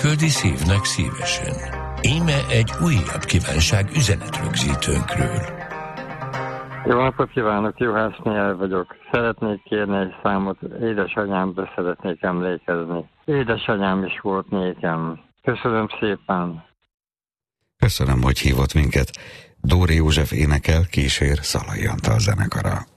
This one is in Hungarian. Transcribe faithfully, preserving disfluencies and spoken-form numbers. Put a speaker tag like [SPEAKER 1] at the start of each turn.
[SPEAKER 1] külföldi szívnek szívesen. Íme egy újabb kívánság üzenetrögzítőnkről.
[SPEAKER 2] Jó napot kívánok, Juhász Mihály vagyok. Szeretnék kérni egy számot, édesanyámra szeretnék emlékezni. Édesanyám is volt nékem. Köszönöm szépen.
[SPEAKER 3] Köszönöm, hogy hívott minket. Dóri József énekel, kísér Szalai Antal zenekara.